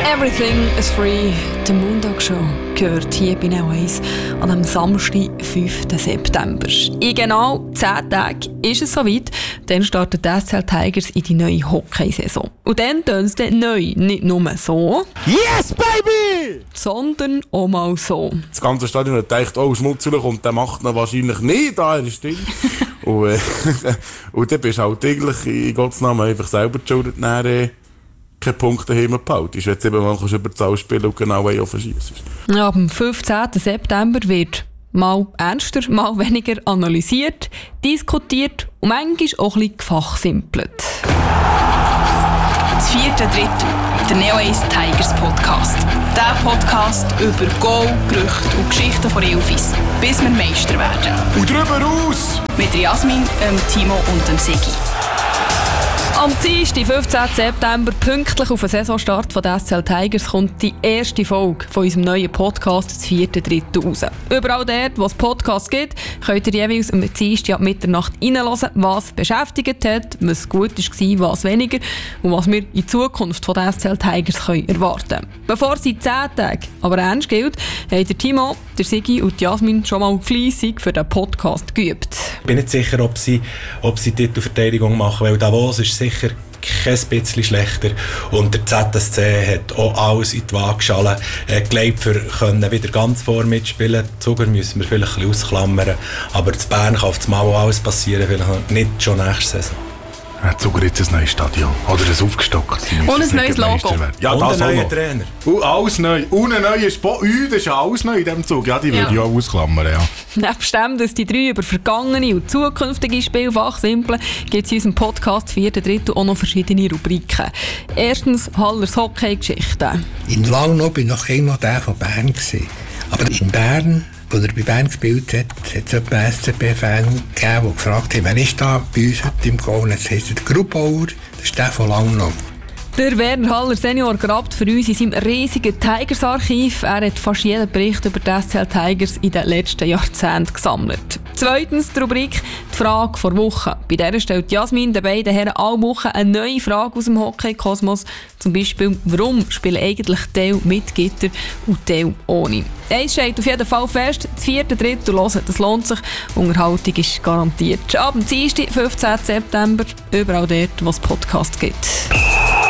Everything is free. Die Montag-Show gehört hier bei Neo 1 an dem Samstag, 5. September. In genau 10 Tagen ist es soweit. Dann startet die SCL Tigers in die neue Hockeysaison. Und dann tönt es neu nicht nur so. Yes, baby! Sondern auch mal so. Das ganze Stadion hat gedacht, oh, Schmutzler und der macht ihn wahrscheinlich nicht, da er ist still. und dann bist du halt eigentlich in Gottes Namen einfach selber die Schuld, keine Punkte haben behalten. Ich will jetzt eben mal über die Zahl spielen und genau verschießen. Ja, am 15. September wird mal ernster, mal weniger analysiert, diskutiert und manchmal auch ein bisschen gefachsimpelt. Das 4. Drittel, der Neo 1 Tigers Podcast. Der Podcast über Goal, Gerüchte und Geschichten von Ilfis, bis wir Meister werden. Und drüber raus! Mit Jasmin, Timo und dem Sigi. Am Dienstag, 15. September, pünktlich auf den Saisonstart der SCL Tigers, kommt die erste Folge von unserem neuen Podcast, das 4. Drittel, raus. Überall dort, wo es Podcasts gibt, könnt ihr jeweils am Dienstag ab Mitternacht reinhören, was beschäftigt hat, was gut war, was weniger und was wir in Zukunft von den SCL Tigers erwarten können. Bevor es in 10 Tagen aber ernst gilt, haben der Timo, der Sigi und Jasmin schon mal fleissig für den Podcast geübt. Ich bin nicht sicher, ob sie Titelverteidigung machen, weil Davos ist sicher kein bisschen schlechter und der ZSC hat auch alles in die Waage geschaltet, gelegt, für können wieder ganz vor mitspielen. Zuger müssen wir vielleicht ein bisschen ausklammern, aber in Bern kann auf das Mal auch alles passieren, vielleicht nicht schon nächste Saison. Zuger jetzt ein neues Stadion. Oder ein aufgestockt. Und ein neues Logo. Ja, und das ein neuer noch. Trainer. Alles neu. Und ein neuer Spot. Das ist ja alles neu in diesem Zug. Ja, die würde ich auch ausklammern, ja. Nebst dem, dass die 3 über vergangene und zukünftige Spielfach simpeln, gibt es in unserem Podcast 4. Drittel auch noch verschiedene Rubriken. Erstens Hallers Hockey-Geschichten. In Langnau war ich noch immer der von Bern gewesen. Aber in Bern, wo er bei Bern gespielt hat, hat es etwa SCB-Fan gegeben, die gefragt haben, wer ist da bei uns heute im Goal? Jetzt heisst er Grubauer, das ist der von Langnau. Der Werner Haller Senior grabt für uns in seinem riesigen Tigers-Archiv. Er hat fast jeden Bericht über die SCL Tigers in den letzten Jahrzehnten gesammelt. Zweitens die Rubrik «Die Frage vor Woche». Bei der stellt Jasmin den beiden Herren alle Wochen eine neue Frage aus dem Hockey-Kosmos. Zum Beispiel, warum spielen eigentlich Teil mit Gitter und Teil ohne? Eins steht auf jeden Fall fest, das 4. Drittel hören, das lohnt sich. Unterhaltung ist garantiert. Ab dem Dienstag, 15. September, überall dort, wo es Podcasts gibt.